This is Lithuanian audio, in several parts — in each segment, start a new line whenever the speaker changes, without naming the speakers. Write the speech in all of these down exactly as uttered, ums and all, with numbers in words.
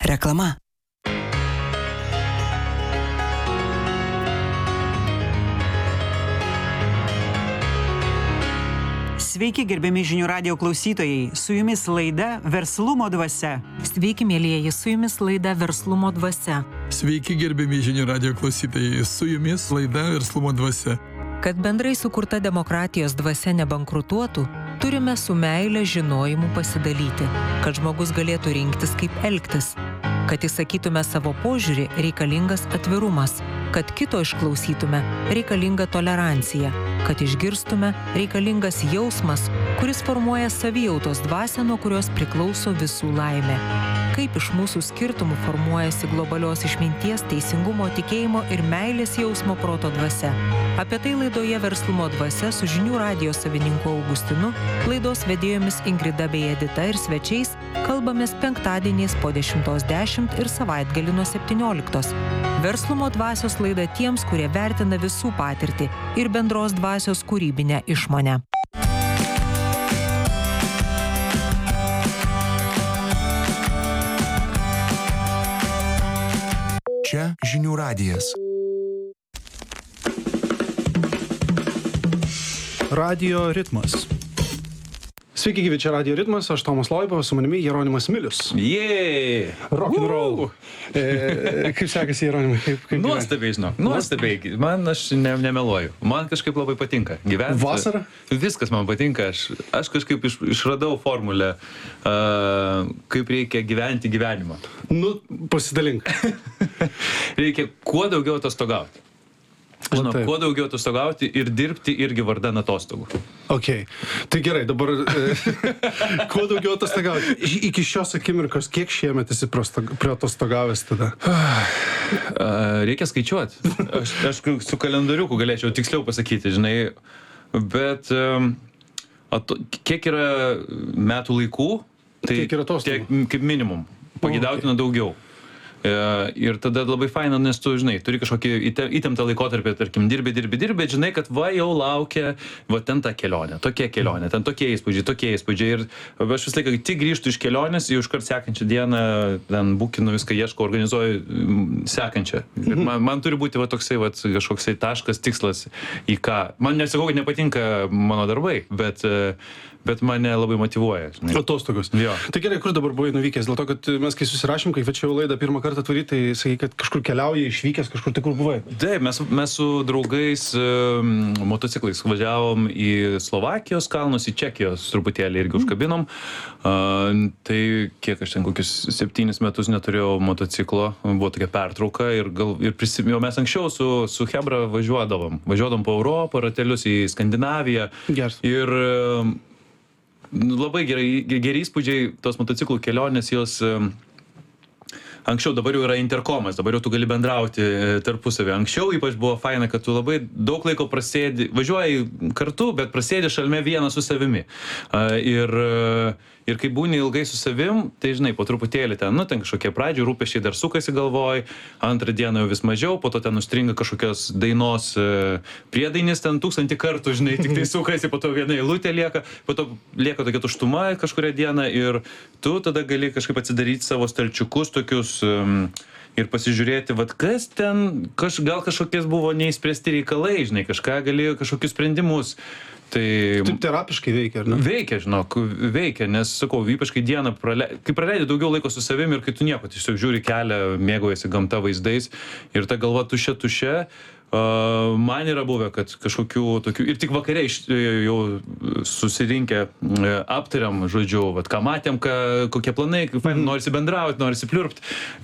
Reklama. Sveiki, gerbiami žinių radijo klausytojai. Su jumis laida Verslumo dvasia.
Sveiki, mielieji, su jumis laida Verslumo dvasia.
Sveiki, gerbiami žinių radijo klausytojai. Su jumis laida Verslumo dvasia.
Kad bendrai sukurta demokratijos dvasia nebankrutuotų, turime su meile žinojimu pasidalyti, kad žmogus galėtų rinktis, kaip elgtis. Kad įsakytume savo požiūrį, reikalingas atvirumas. Kad kito išklausytume, reikalinga tolerancija. Kad išgirstume, reikalingas jausmas, kuris formuoja savijautos dvasią, nuo kurios priklauso visų laimė. Kaip iš mūsų skirtumų formuojasi globalios išminties, teisingumo, tikėjimo ir meilės jausmo proto dvasia. Apie tai laidoje Verslumo dvasia su žinių radijo savininku Augustinu, laidos vedėjomis Ingrida bei Edita ir svečiais kalbamės penktadieniais po dešimtos dešimt ir savaitgalį nuo septynioliktos. Verslumo dvasios laida tiems, kurie vertina visų patirtį ir bendros dvasios kūrybinę išmonę.
Čia žinių radijas.
Radio ritmas. Sveiki, gyvi, čia Radio ritmas, aš Tomas Loiba, su manimi Jeronimas Milius.
Jėj!
Rock'n'roll. E, kaip sekasi, Jeronimai? Kaip, kaip
nuostabiai, žinok, nuostabiai. Man aš ne, nemeluoju. Man kažkaip labai patinka gyventi.
Vasara?
Viskas man patinka. Aš, aš kažkaip iš, išradau formulę, uh, kaip reikia gyventi gyvenimą.
Nu, pasidalink.
Reikia kuo daugiau atostogauti. Žinau, kuo daugiau atostogauti ir dirbti irgi vardan atostogų.
Ok, tai gerai, dabar e, kuo daugiau atostogauti. Iki šios akimirkos, kiek šiemet esi prie atostogavęs tada?
Uh, reikia skaičiuoti. Aš, aš su kalendoriuku galėčiau tiksliau pasakyti, žinai, bet um, ato, kiek yra metų laikų, tai
kiek yra atostogų?
Tiek kaip minimum. Pagidautina okay. daugiau. Ir tada labai faina, nes tu, žinai, turi kažkokį įtemptą laikotarpį, tarkim, dirbi, dirbi, dirbi, bet žinai, kad va jau laukia, va ten ta kelionė, tokia kelionė, ten tokie įspūdžiai, tokie įspūdžiai. Ir aš vis laiką tik grįžtu iš kelionės, jau iškart sekančią dieną, ten bukinu viską, ieško, organizuoju sekančią. Ir man, man turi būti va toksai, va kažkoksai taškas, tikslas į ką. Man nesakau, kad nepatinka mano darbai, bet... bet mane labai motyvuoja. Žinai.
Atostogos.
Jo.
Tai gerai, kur dabar buvai nuvykęs? Dėl to, kad mes kai susirašėm, kai kviečiau laidą pirmą kartą atvaryti, tai sakai, kad kažkur keliauji, išvykęs, kažkur tai kur buvai?
Taip, mes, mes su draugais um, motociklais važiavom į Slovakijos kalnus, į Čekijos truputėlį irgi užkabinom. Uh, tai kiek aš ten kokius septynis metus neturėjau motociklo, buvo tokia pertrauka ir, gal, ir prisimėjau, mes anksčiau su, su Hebra važiuodavom. Važiuodavom po Europą, ratelius į Skandinaviją.
Yes. Ir
um, labai gerai, geri įspūdžiai, tos motociklų kelionės, jos anksčiau, dabar jau yra interkomas, dabar jau tu gali bendrauti tarpusavį. Anksčiau ypač buvo faina, kad tu labai daug laiko prasėdi, važiuoji kartu, bet prasėdi šalme vieną su savimi. Ir, ir kai būni ilgai su savim, tai žinai, po truputėlį ten, nu, ten kažkokie pradžių rūpesčiai dar sukasi galvoj, antrą dieną jau vis mažiau, po to ten užstringa kažkokios dainos priedainis ten tūkstantį kartų, žinai, tik tai sukasi, po to viena eilutė lieka, po to lieka tokia tuštuma kažkurią dieną ir tu tada gali kažkaip atsidaryti savo stalčiukus tokius um, ir pasižiūrėti, vat kas ten, kaž, gal kažkokies buvo neįspręsti reikalai, žinai, kažką gali, kažkokius sprendimus. Tai
taip terapiškai veikia, ar ne?
Veikia, žinok, veikia, nes, sakau, ypač kai dieną, prale... kai praleidi daugiau laiko su savimi ir kai tu nieko, tiesiog žiūri kelią, mėgaujasi gamta vaizdais ir ta galva tuščia, tuščia, uh, man yra buvę, kad kažkokių tokių, ir tik vakare iš, jau susirinkę uh, aptariam, žodžiu, vat, ką matėm, ką, kokie planai, kaip fain, mm. norisi bendrauti, norisi pliurpti.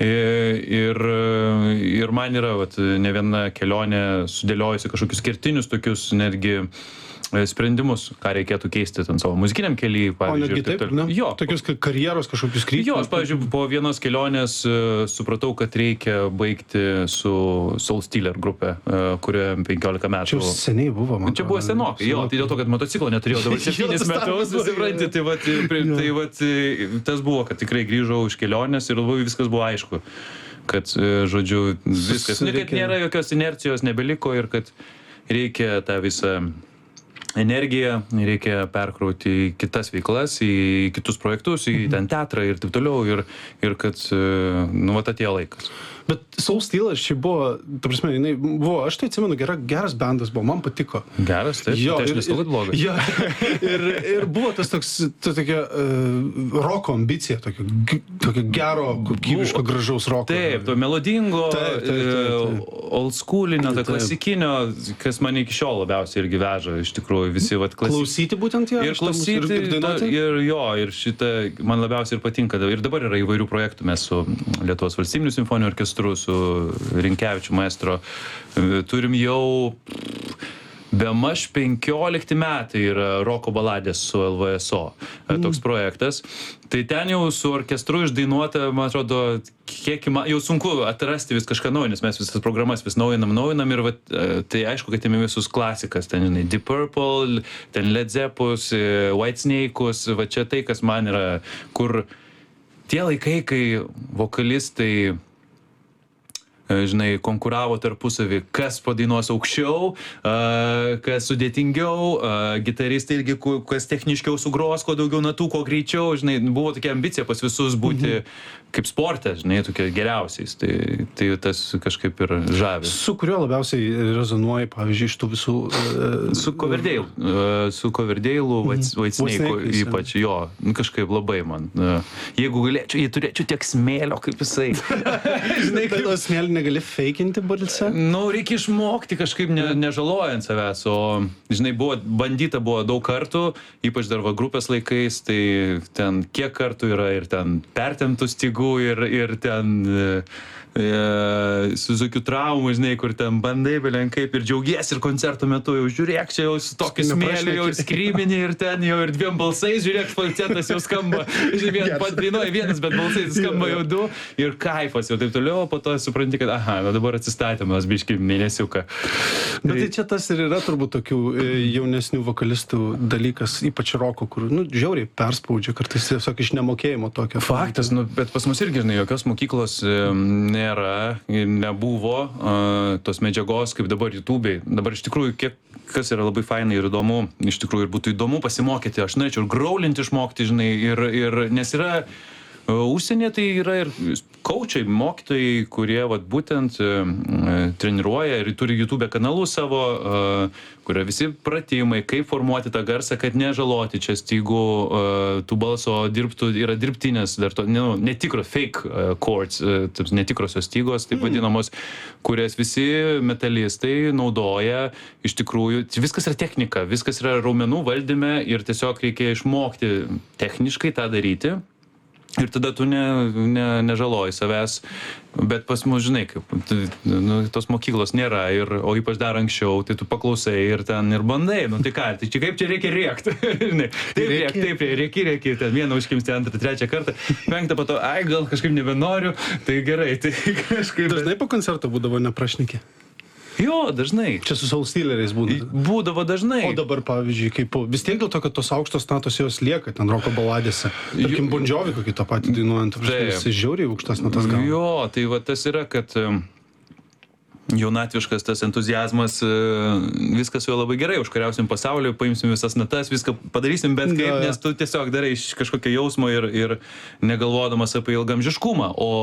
Ir, ir man yra, vat, ne viena kelionė sudėliojusi kažkokius kertinius tokius, netgi sprendimus, ką reikėtų keisti ten savo muzikiniam kely, pavyzdžiui.
O netgi taip, ne?
Jo.
Tokius karjeros kažkokius kryptis.
Jo, aš, pavyzdžiui, po vienos kelionės uh, supratau, kad reikia baigti su Soul Stealer grupė, uh, kurioje penkiolika metų.
Čia seniai buvo, man.
Čia buvo senokai, jo, tai dėl to, kad motociklo neturėjau dabar septynis metus, supranti, tai vat, tai vat, tas buvo, kad tikrai grįžau iš kelionės ir labai viskas buvo aišku, kad, žodžiu, viskas, ne, kad nėra jokios inercijos, nebeliko ir kad reikia tą visą energiją reikia perkrauti į kitas veiklas, į kitus projektus, į ten teatrą ir taip toliau, ir, ir kad, nu, vat atėjo laikas.
Bet Soul Stealers čia buvo, ta prasme, jinai buvo, aš tai atsimenu, gera, geras bandas buvo, man patiko.
Geras, taip,
Jo,
tai aš
ir-
nesakau, kad blogas.
Jo, ir, ir buvo tas toks, ta tokia uh, roko ambicija, tokia, g- tokia gero, kokybiško, gražaus roko.
Taip, to melodingo,
Taip, taip, taip, taip.
e, old schoolinio, to
Taip.
klasikinio, kas mane iki šiol labiausiai irgi veža, iš tikrųjų, visi vat klasikinio.
Klausyti būtent ją?
Ir
šitą muziką,
klausyti,
ir, ir dainuoti?
ta- ir jo, ir šitą man labiausiai ir patinka. Ir dabar yra įvairių projektų, mes su Lietuvos valstybiniu simfoniniu orkestru, su Rinkevičiu maestro, e, turim jau bemaž penkiolikti metai yra roko baladės su L V S O e, toks projektas. Tai ten jau su orkestru išdainuota, man atrodo, kiek įma... jau sunku atrasti vis kažką naujo, nes mes visas programas vis naujinam, naujinam ir vat, e, tai aišku, kad ėmė visus klasikas, ten, žinai, Deep Purple, ten Led Zeppus, e, White Snake'us, va čia tai, kas man yra, kur tie laikai, kai vokalistai žinai, konkuravo tarpusavį, kas padainuos aukščiau, a, kas sudėtingiau, a, gitaristai irgi, ku- kas techniškiau sugros, kuo daugiau natų, kuo greičiau, žinai, buvo tokia ambicija pas visus būti kaip sporte, žinai, tokie geriausiais. Tai, tai tas kažkaip ir žavi.
Su kuriuo labiausiai rezonuoji, pavyzdžiui, iš tų visų... Uh,
Su Coverdale, a, su Coverdale'u, White
White
Snake'u
Snake'ais, jo.
ypač, jo, nu, kažkaip labai man. a, Jeigu galėčiau, jei turėčiau tiek smėlio, kaip jisai. Žinai,
Bet o smėlį negali feikinti balse?
Nu, reikia išmokti kažkaip ne, nežalojant savęs, o, žinai, buvo, bandyta buvo daug kartų, ypač dar va grupės laikais, tai ten kiek kartų yra ir ten pertemptų stygų ir, ir ten e, e, su tokių traumų, žinai, kur ten bandai belenkaip ir džiaugiesi ir koncerto metu jau žiūrėk, čia jau su tokiu smėliu jau ir skrybinį ir ten jau ir dviem balsais, žiūrėk, falcetas jau skamba, žinai, vien padainuoja vienas, bet balsais skamba jau du ir kaifas jau taip toliau, o po to supranti, kad aha, na dabar atsistatymas, biški mėnesiuką.
Bet tai čia tas ir yra turbūt tokių e, jaunesnių vokalistų dalykas, ypač roko, kur, nu, žiauriai perspaudžia, kartais tiesiog iš nemokėjimo tokio.
Faktas, nu, bet pas mus irgi, žinai, jokios mokyklos e, nėra, ir nebuvo e, tos medžiagos, kaip dabar YouTube'ai. Dabar iš tikrųjų, kiek, kas yra labai fainai ir įdomu, iš tikrųjų ir būtų įdomu pasimokyti, aš norėčiau ir graulinti išmokti, žinai, ir, ir nes yra e, užsienyje tai yra ir kaučiai, mokytojai, kurie vat, būtent e, treniruoja ir turi YouTube kanalus savo, e, kur yra visi pratimai, kaip formuoti tą garsą, kad nežaloti čia stygų, e, tų balso dirbtų, yra dirbtinės, dar to, ne, netikros fake e, chords, e, taip, netikrosios stygos, taip vadinamos, kurias visi metalistai naudoja, iš tikrųjų, viskas yra technika, viskas yra raumenų valdyme ir tiesiog reikia išmokti techniškai tą daryti. Ir tada tu ne, ne, nežaloji savęs, bet pas mus, žinai, kaip, tu, nu, tos mokyklos nėra, ir, o ypač dar anksčiau, tai tu paklausai ir ten ir bandai, nu tai ką, tai čia kaip čia reikia rėkti, žinai, taip rėkti, taip rėki, rėki, ten vieną užkimsti, antrą, trečią kartą, penktą po to, ai, gal kažkaip nebenoriu, tai gerai, tai kažkaip...
Dažnai po koncerto būdavo neprašnekė.
Jo, dažnai.
Čia su Soul Stealeriais būna.
Būdavo dažnai.
O dabar, pavyzdžiui, kaip, vis tiek dėl to, kad tos aukštos natos jos lieka ten roko baladėse. Tarkim, Bon Jovi kokį tą patį dainuojant, jis žiauriai aukštas natas gauna.
Jo, tai va tas yra, kad em, jaunatviškas tas entuzijazmas, e, viskas su juo labai gerai, užkariausim pasaulį, paimsim visas natas, viską padarysim, bet kaip,
Jo, jo.
nes tu tiesiog darai iš kažkokio jausmo ir, ir negalvodamas apie ilgamžiškumą, o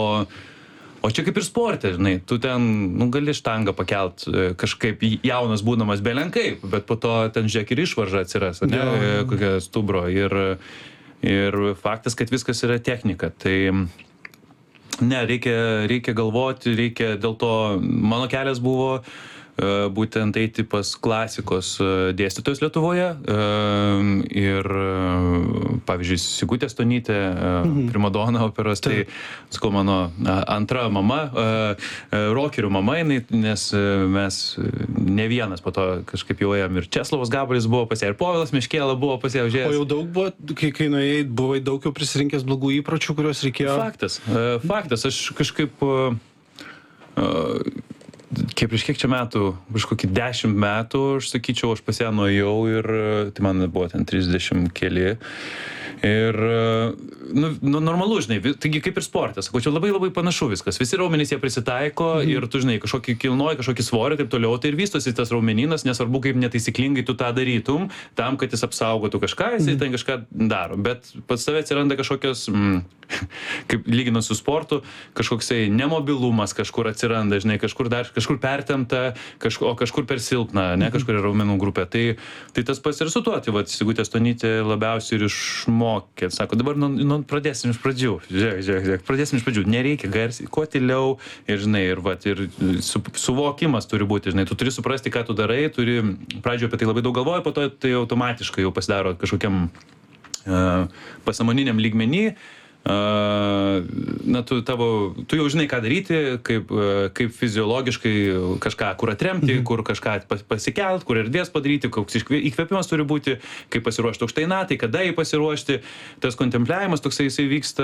O čia kaip ir sporte, žinai, tu ten, nu, gali štangą pakelt e, kažkaip jaunas būdamas belenkaip, bet po to ten žiūrėk ir išvarža atsiras, ne,
Jo.
e, kokia stubro. Ir, ir faktas, kad viskas yra technika. Tai ne, reikia, reikia galvoti, reikia, dėl to mano kelias buvo e, būtent eiti pas klasikos e, dėstytojus Lietuvoje. E, ir, e, pavyzdžiui, Sigutė Stonytė, e, primadona operos, tai, sakau, mano a, antra mama, e, e, rokerių mama, jinai, nes e, mes e, ne vienas po to kažkaip jau ėjom ir Česlovas Gabalis buvo pas ją, ir Povilas Meškėla buvo pas ją
O
užėjęs.
jau daug buvo, kai, kai nuėjai, buvai daug jau prisirinkęs blogų įpročių, kuriuos reikėjo.
Faktas, e, faktas, aš kažkaip, e, e, kiek prieš kiek čia metų, prieš kokį dešimt metų, aš sakyčiau, aš pas ją nuėjau ir, e, tai man buvo ten trisdešimt keli. Ir, nu, nu, normalu, žinai, taigi kaip ir sportas, sakau, čia labai labai panašu viskas, visi raumenys jie prisitaiko mhm. ir tu, žinai, kažkokį kilnoji, kažkokį svorį, taip toliau, tai ir vystosi tas raumeninas, nesvarbu, kaip netaisyklingai tu tą darytum, tam, kad jis apsaugotų kažką, jisai mhm. ten kažką daro, bet pats tave atsiranda kažkokios, mm, kaip lyginant su sportu, kažkoksai nemobilumas kažkur atsiranda, žinai, kažkur dar, kažkur pertempta, kažkur, o kažkur per silpna, ne, kažkur yra raumenų grupė. Tai, tai tas pats ir su tuo, tai va, Sigutė Stonytė labiausiai ir išmokė. Sako, dabar nu, nu, pradėsim iš pradžių, žiūrėk, žiūrėk, žiūrėk, pradėsim iš pradžių, nereikia garsiai, kuo tyliau ir, žinai, ir, va, ir su, suvokimas turi būti, žinai, tu turi suprasti, ką tu darai, turi pradžioje apie tai labai daug galvoji, po to tai automatiškai jau pasidaro kažkokiam uh, pasąmoniniam lygmenį. Uh, na, tu, tavo, tu jau žinai, ką daryti, kaip, uh, kaip fiziologiškai kažką, kur atremti, mhm. kur kažką pasikelt, kur erdvės padaryti, koks įkvėpimas turi būti, kaip pasiruošti aukštai natai, kada jį pasiruošti. Tas kontempliavimas toksai jisai vyksta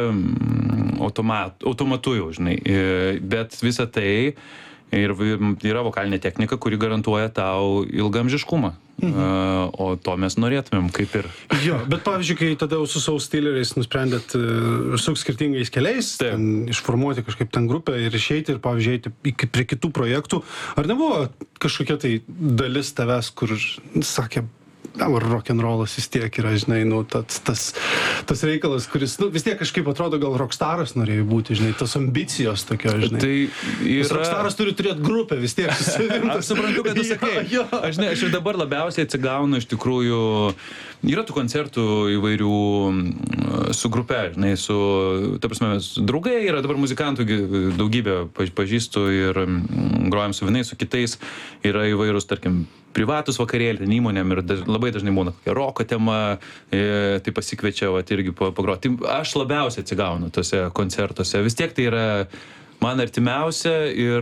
automat, automatu jau, žinai. Bet visa tai ir yra vokalinė technika, kuri garantuoja tau ilgaamžiškumą. Mhm. Uh, o to mes norėtumėm, kaip ir.
Jo, bet pavyzdžiui, kai tada su savo styleriais nusprendėt uh, suk skirtingais keliais, ten, išformuoti kažkaip ten grupę ir išeiti ir, pavyzdžiui, eiti prie kitų projektų, ar nebuvo kažkokia tai dalis tavęs, kur sakė, rock'n'rollas vis tiek yra, žinai, nu, tas, tas, tas reikalas, kuris, nu, vis tiek kažkaip atrodo, gal rockstaras norėjo būti, žinai, tos ambicijos tokio, žinai.
Tai yra...
Rockstaras turi turėti grupę vis tiek.
Aš suprantu, kad tu sakai.
Jo, jo.
Aš, ne, aš ir dabar labiausiai atsigaunu iš tikrųjų, yra tų koncertų įvairių su grupe, žinai, su, ta prasme, draugai, yra dabar muzikantų daugybė pažįstu ir grojam su vienais, su kitais, yra įvairūs, tarkim, privatus vakarėlį, ten įmonėm ir daž, labai dažnai būna kokia roko tema, e, tai pasikviečia, vat, irgi pagroti. Tai aš labiausiai atsigaunu tose koncertuose. Vis tiek tai yra man artimiausia ir,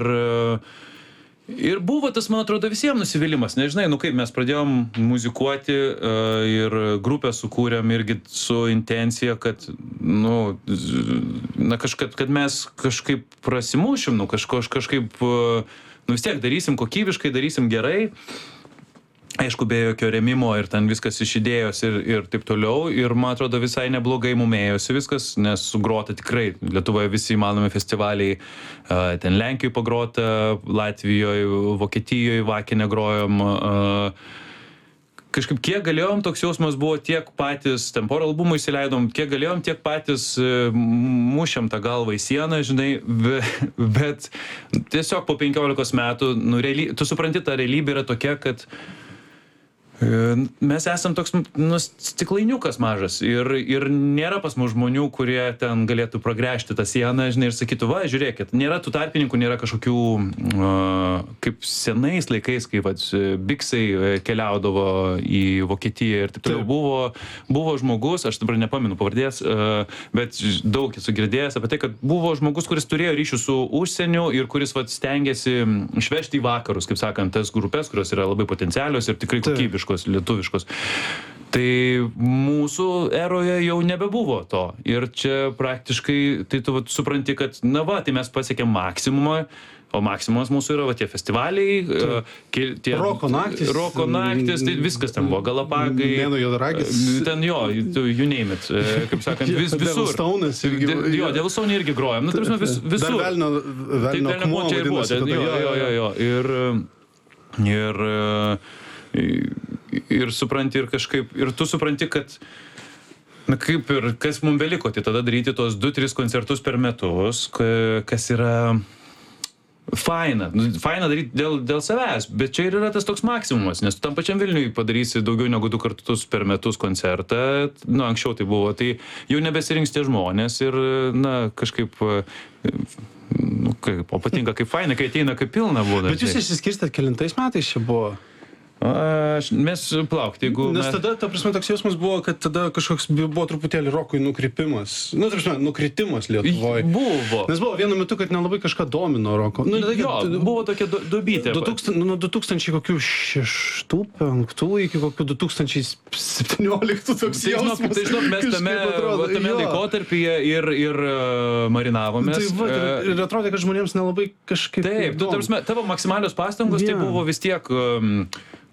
ir buvo tas, man atrodo, visiems nusivylimas. Nežinai, nu kaip mes pradėjom muzikuoti uh, ir grupę sukūrėm irgi su intencija, kad, nu, na, kažkaip, kad mes kažkaip prasimušim, nu, kažko, kažkaip, uh, nu, vis tiek darysim kokybiškai, darysim gerai. Aišku, be jokio remimo ir ten viskas iš idėjos ir, ir taip toliau. Ir man atrodo visai neblogai mumėjosi viskas, nes sugrota tikrai Lietuvoje visi įmanomi festivaliai. Ten Lenkijoje pagrota, Latvijoje, Vokietijoje Vakinę grojom. Kažkaip kiek galėjom, toks jausmas buvo, tiek patys Temporal albumų įsileidom, kiek galėjom, tiek patys mušėm tą galvą į sieną, žinai, bet tiesiog po penkiolikos metų, nu, reali, tu supranti, ta realybė yra tokia, kad mes esam toks, nu, stiklainiukas mažas ir, ir nėra pas mus žmonių, kurie ten galėtų pragręžti tą sieną, žinai, ir sakytų, va, žiūrėkit, nėra tų tarpininkų, nėra kažkokių, uh, kaip senais laikais, kai, va, biksai keliaudavo į Vokietiją ir taip toliau. Buvo, buvo žmogus, aš dabar nepamenu pavardės, uh, bet daug esu girdėjęs apie tai, kad buvo žmogus, kuris turėjo ryšių su užsieniu ir kuris, va, stengiasi išvežti į vakarus, kaip sakant, tas grupės, kurios yra labai potencialios ir tikrai kokybiškos, lietuviškos. Tai mūsų eroje jau nebebuvo to. Ir čia praktiškai, tai tu vat, supranti, kad, na va, tai mes pasiekėm maksimumą, o maksimumas mūsų yra va, tie festivaliai, tie, tie
roko naktis,
roko naktis, tai viskas ten buvo, Galapagai,
Mėnuo juodaragis,
ten jo, you name it, kaip sakant, vis, visur.
Devilstaunas irgi.
De, jo, Devilstone irgi grojam, nu, tarsi, vis, visur.
Dar velnio, velnio akmuo vadinasi.
Jo, jo, jo, jo, ir, ir, ir supranti, ir kažkaip, ir tu supranti, kad, na kaip ir, kas mums beliko, tai tada daryti tos du tris koncertus per metus, kas yra faina, faina daryti dėl, dėl savęs, bet čia ir yra tas toks maksimumas, nes tu tam pačiam Vilniui padarysi daugiau negu du kartus per metus koncertą, nu, anksčiau tai buvo, tai jau nebesirinks tie žmonės ir, na, kažkaip, nu, kaip, o patinka kaip faina, kai ateina kaip pilna būna.
Bet jūs išsiskirstėt kelintais metais čia buvo?
Aš, mes plaukti, jeigu
Nes
mes...
tada, ta prasme, toks jausmas buvo, kad tada kažkoks buvo truputėlį rokui nukrypimas. Nu, ta prasme, nukritimas Lietuvoje.
Buvo.
Nes buvo vienu metu, kad nelabai kažką domino roko. Nu, tai,
jo,
kad,
buvo tokia du, dubytė.
Nuo du tūkstančiai kokių šeštų, penktų iki kokių du tūkstančiai septynioliktų toks
Tai,
jausmas.
žinok, tai, žinok, mes tame,
atrodo,
tame
jo.
laikotarpyje ir, ir uh, marinavomės.
Tai va, ir, ir atrodė, kad žmonėms nelabai kažkaip
Taip, tu, ta prasme, tavo maksimalios pastangos
Yeah.
tai buvo vis tiek... Um,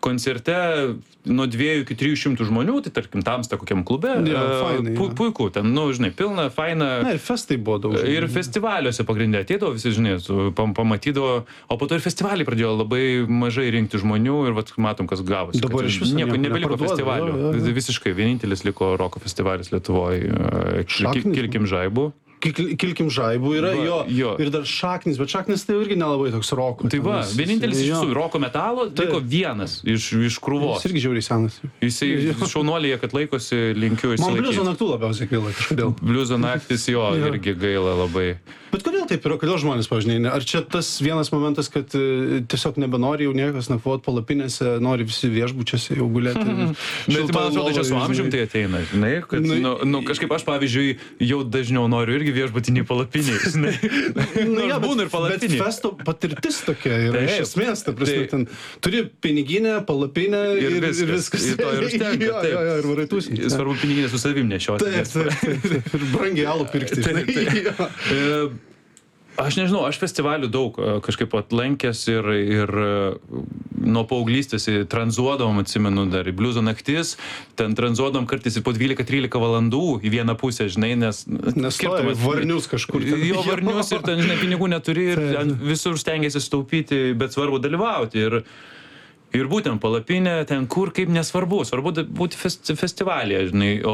koncerte nuo dviejų iki trijų šimtų žmonių, tai tarkim Tamsta kokiam klube,
Jo,
e,
fainai,
pu,
jo.
puiku, ten, nu, žinai, pilna, faina.
Na, ir festai buvo daug.
Ir festivaliuose pagrindė ateidavo visi, žinai, su- pam- pamatydavo, o po to ir festivaliai pradėjo labai mažai rinkti žmonių ir vat, matom, kas gavosi.
Dabar
kad
iš viso
nieko
nieko
nebeliko
neparduoda,
festivalių.
jo, jo, jo.
Visiškai vienintelis liko roko festivalis Lietuvoje.
Šaknys.
Kilkim žaibų.
Kil- Kilkim žaibų yra,
Va,
jo,
jo.
ir dar šaknis, bet šaknis tai irgi nelabai toks roko.
Tai va,
Ten,
vienintelis iš
jo.
visų roko metalo liko vienas iš, iš krūvos.
Jis irgi žiauriai senas.
Jisai šaunuolėje, kad laikosi, linkiu
Man bliuzo
išsilaikyti.
naktų labiausiai gaila kažkodėl.
Bliuzo naktis jo,
Jo.
irgi gaila labai.
Bet kodėl taip yra, kodėl žmonės, pažinai, ar čia tas vienas momentas, kad e, tiesiog nebenori jau niekas nakvot palapinėse, nori visi viešbučiuose jau gulėti.
Bet man atrodo, čia su amžium tai ateina, žinai, kad,
Nu,
nu, nu, kažkaip aš, pavyzdžiui, jau dažniau noriu irgi viešbutiniai palapiniai, žinai.
Nu,
Nors
jo,
būna ir
bet, bet
palapiniai.
festo patirtis tokia yra iš
Taip.
esmės, ta prasme,
Taip.
ten turi piniginę, palapinę
Ir
ir, ir,
viskas.
ir viskas.
Ir to ir užtenka,
jo,
taip.
jo, jo, ir varaitus.
Svarbu piniginę su savim nešioti.
Taip,
nes-
taip, taip, taip. Ir brangiai alų pirkti.
Taip,
žinai. Jo.
E, Aš nežinau, aš festivalių daug e, kažkaip atlankęs ir, ir e, nuo paauglystės į- tranzuodavom, atsimenu, dar į bliuzo naktis, ten tranzuodavom kartais ir po dvylika trylika valandų į vieną pusę, žinai, nes...
Nes
skirtumas-
stoja varnius kažkur ten.
Jo varnius ir ten, žinai, pinigų neturi ir
Taip.
ten visur stengiasi sutaupyti, bet svarbu dalyvauti. Ir, ir būtent palapinė, ten kur kaip nesvarbu, svarbu da- būti festi festivalyje, žinai, o,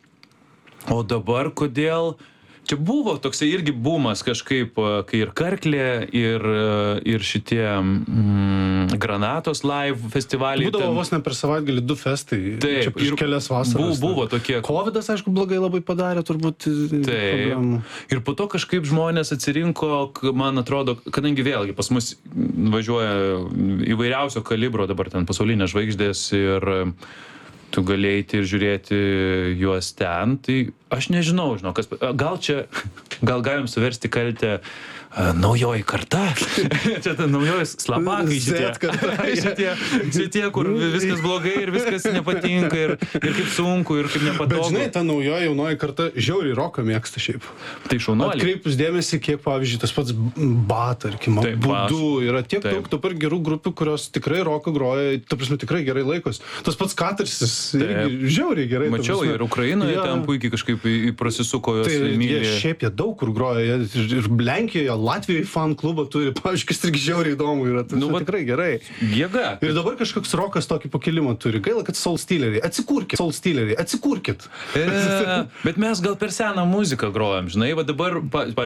o dabar kodėl... Čia buvo toksai irgi bumas kažkaip, a, kai ir Karklė, ir, a, ir šitie mm, Granatos live festivaliai.
Būdavo
ten-
vos ne per savaitgalį du festai.
Taip,
Čia prieš
ir
kelias vasaras.
bu- buvo tokie-
Covidas, aišku, blogai labai padarė, turbūt. e,
Taip.
problemų.
Ir po to kažkaip žmonės atsirinko, k- man atrodo, kadangi vėlgi pas mus važiuoja įvairiausio kalibro dabar ten pasaulinės žvaigždės ir tu galėjai eiti ir žiūrėti juos ten, tai aš nežinau, žinau, kas, gal čia, gal galim suversti kaltę a, naujoji karta, čia ta naujoji slapakai šitie,
Z karta.
šitie, šitie, kur viskas blogai ir viskas nepatinka ir, ir kaip sunku ir kaip
Bet
nepatogu.
žinai, ta naujoji jaunoji karta žiauriai roką mėgsta šiaip.
Tai šaunuoliai.
Atkreipus dėmesį, kiek, pavyzdžiui, tas pats B A, tarkim,
Taip,
Būdu, yra tiek
Taip.
daug dabar gerų grupių, kurios tikrai roką groja, ta prasme, tikrai gerai laikos. Tas pats Katarsis irgi žiauriai gerai. ta
Mačiau
prasme.
ir Ukrainoje
Jo.
ten puikiai kažkaip į- į- prasisuko jos
Tai jie
myli.
šiaip jie daug kur groja, jie ir, ir Lenkijoje, Latvijoje fan klubą turi, pavyzdžiui, kas irgi žiauriai įdomu yra, tai
Nu,
nu,
va-
tikrai gerai.
Jėga.
Ir dabar kažkoks rokas tokį pakilimą turi. Gaila, kad Soul Stealeriai, atsikurkit, Soul Stealeriai, atsikurkit.
E, bet mes gal per seną muziką grojam, žinai, va dabar, pa,